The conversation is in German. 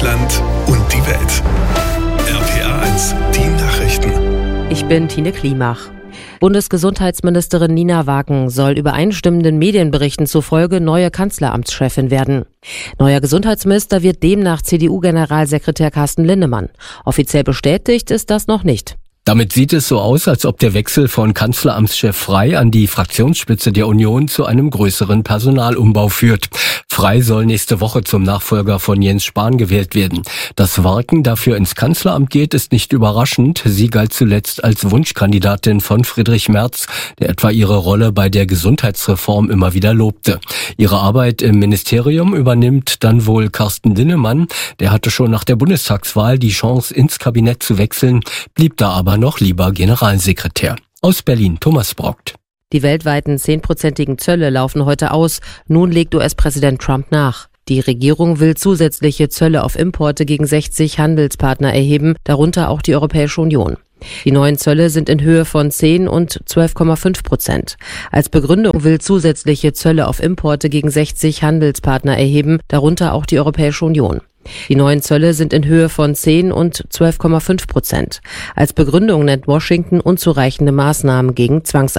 Deutschland und die Welt. RPA1, die Nachrichten. Ich bin Tine Klimach. Bundesgesundheitsministerin Nina Wagen soll übereinstimmenden Medienberichten zufolge neue Kanzleramtschefin werden. Neuer Gesundheitsminister wird demnach CDU-Generalsekretär Carsten Linnemann. Offiziell bestätigt ist das noch nicht. Damit sieht es so aus, als ob der Wechsel von Kanzleramtschef Frey an die Fraktionsspitze der Union zu einem größeren Personalumbau führt. Frey soll nächste Woche zum Nachfolger von Jens Spahn gewählt werden. Dass Wagen dafür ins Kanzleramt geht, ist nicht überraschend. Sie galt zuletzt als Wunschkandidatin von Friedrich Merz, der etwa ihre Rolle bei der Gesundheitsreform immer wieder lobte. Ihre Arbeit im Ministerium übernimmt dann wohl Carsten Linnemann. Der hatte schon nach der Bundestagswahl die Chance, ins Kabinett zu wechseln, blieb da aber noch lieber Generalsekretär. Aus Berlin, Thomas Brockt. Die weltweiten 10%igen Zölle laufen heute aus. Nun legt US-Präsident Trump nach. Die Regierung will zusätzliche Zölle auf Importe gegen 60 Handelspartner erheben, darunter auch die Europäische Union. Die neuen Zölle sind in Höhe von 10 und 12,5%. Als Begründung will zusätzliche Zölle auf Importe gegen 60 Handelspartner erheben, darunter auch die Europäische Union. Die neuen Zölle sind in Höhe von 10 und 12,5%. Als Begründung nennt Washington unzureichende Maßnahmen gegen